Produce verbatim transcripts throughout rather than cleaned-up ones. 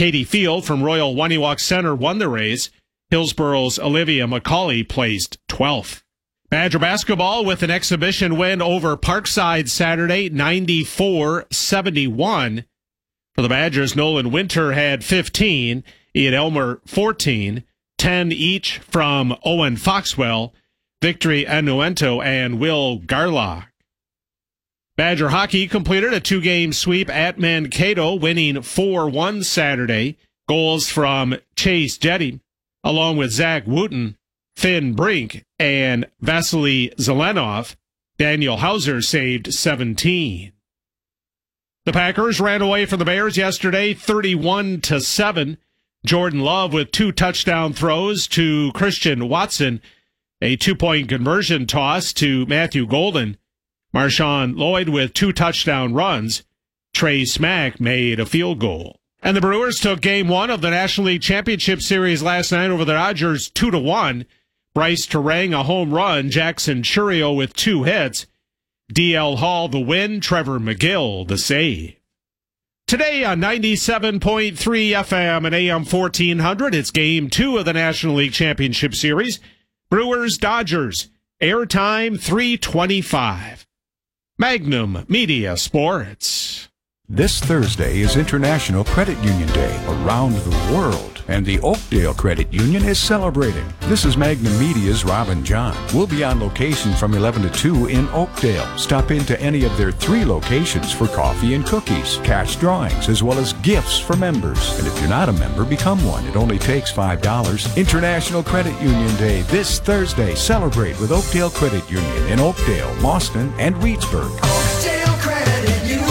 Katie Field from Royal Waniwak Center won the race. Hillsboro's Olivia McCauley placed twelfth. Badger basketball with an exhibition win over Parkside Saturday, ninety-four seventy-one. For the Badgers, Nolan Winter had fifteen, Ian Elmer fourteen, ten each from Owen Foxwell, Victory Anuento, and Will Garlock. Badger hockey completed a two-game sweep at Mankato, winning four one Saturday. Goals from Chase Jetty, along with Zach Wooten, Finn Brink, and Vasily Zelenov. Daniel Hauser saved seventeen. The Packers ran away from the Bears yesterday, thirty-one to seven. Jordan Love with two touchdown throws to Christian Watson, a two-point conversion toss to Matthew Golden. Marshawn Lloyd with two touchdown runs. Trey Smack made a field goal. And the Brewers took game one of the National League Championship Series last night over the Dodgers two to one. Bryce Terang a home run, Jackson Churio with two hits. D L Hall the win, Trevor McGill the save. Today on ninety-seven point three F M and A M fourteen hundred, it's game two of the National League Championship Series. Brewers Dodgers, airtime three twenty-five. Magnum Media Sports. This Thursday is International Credit Union Day around the world, and the Oakdale Credit Union is celebrating. This is Magnum Media's Robin John. We'll be on location from eleven to two in Oakdale. Stop into any of their three locations for coffee and cookies, cash drawings, as well as gifts for members. And if you're not a member, become one. It only takes five dollars. International Credit Union Day this Thursday. Celebrate with Oakdale Credit Union in Oakdale, Mauston, and Reedsburg. Oakdale Credit Union.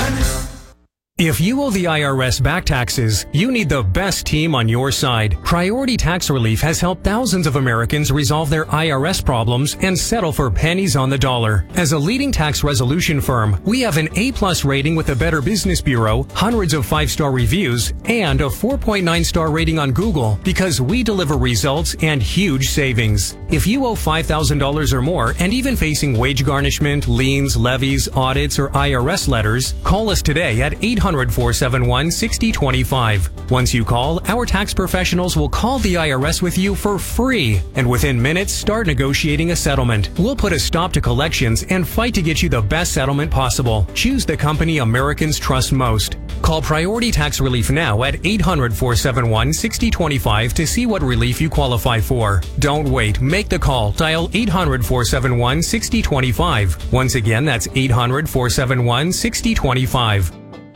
If you owe the I R S back taxes, you need the best team on your side. Priority Tax Relief has helped thousands of Americans resolve their I R S problems and settle for pennies on the dollar. As a leading tax resolution firm, we have an A-plus rating with the Better Business Bureau, hundreds of five-star reviews, and a four point nine star rating on Google because we deliver results and huge savings. If you owe five thousand dollars or more and even facing wage garnishment, liens, levies, audits, or I R S letters, call us today at eight hundred, four seven one, six zero two five. Once you call, our tax professionals will call the I R S with you for free, and within minutes start negotiating a settlement. We'll put a stop to collections and fight to get you the best settlement possible. Choose the company Americans trust most. Call Priority Tax Relief now at eight hundred, four seven one, six zero two five to see what relief you qualify for. Don't wait. Make the call. Dial eight hundred, four seven one, six zero two five. Once again, that's eight hundred, four seven one, six zero two five.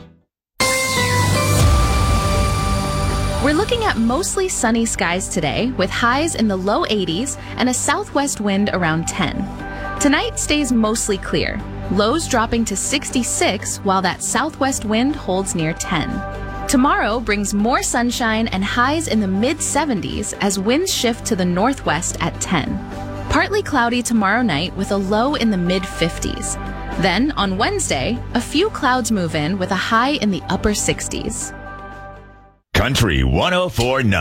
We're looking at mostly sunny skies today with highs in the low eighties and a southwest wind around ten. Tonight stays mostly clear, lows dropping to sixty-six while that southwest wind holds near ten. Tomorrow brings more sunshine and highs in the mid seventies as winds shift to the northwest at ten. Partly cloudy tomorrow night with a low in the mid fifties. Then on Wednesday, a few clouds move in with a high in the upper sixties. Country one oh four point nine.